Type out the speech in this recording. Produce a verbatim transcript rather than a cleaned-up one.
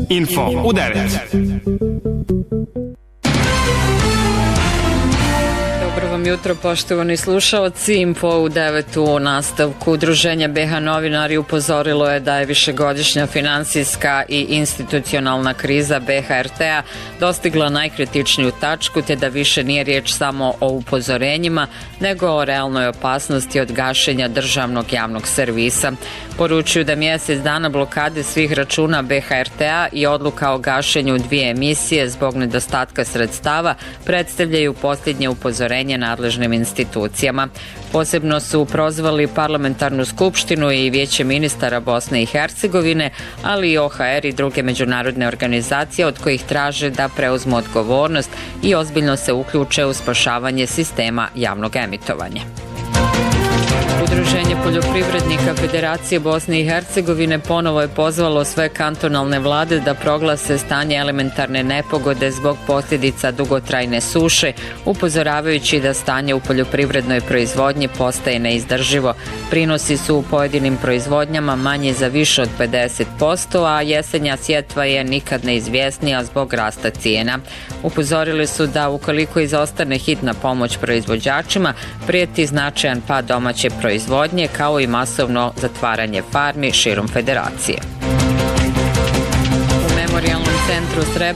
Info u devet. Dobro vam jutro, poštovani slušalci. Info u devet u nastavku. Udruženje B H novinari upozorilo je da je višegodišnja finansijska i institucionalna kriza B H R T-a dostigla najkritičniju tačku, te da više nije riječ samo o upozorenjima, nego o realnoj opasnosti od gašenja državnog javnog servisa. Poručuju da mjesec dana blokade svih računa B H R T-a i odluka o gašenju dvije emisije zbog nedostatka sredstava predstavljaju posljednje upozorenje nadležnim institucijama. Posebno su prozvali parlamentarnu skupštinu i vijeće ministara Bosne i Hercegovine, ali i O H R i druge međunarodne organizacije od kojih traže da preuzmu odgovornost i ozbiljno se uključe u spašavanje sistema javnog emitovanja. Udruženje poljoprivrednika Federacije Bosne i Hercegovine ponovo je pozvalo sve kantonalne vlade da proglase stanje elementarne nepogode zbog posljedica dugotrajne suše, upozoravajući da stanje u poljoprivrednoj proizvodnji postaje neizdrživo. Prinosi su u pojedinim proizvodnjama manji za više od pedeset posto, a jesenja sjetva je nikad neizvjesnija zbog rasta cijena. Upozorili su da ukoliko izostane hitna pomoć proizvođačima, prijeti značajan pad domaće proizvodnje kao i masovno zatvaranje farmi širom federacije. U Memorijalnom centru Srebrenica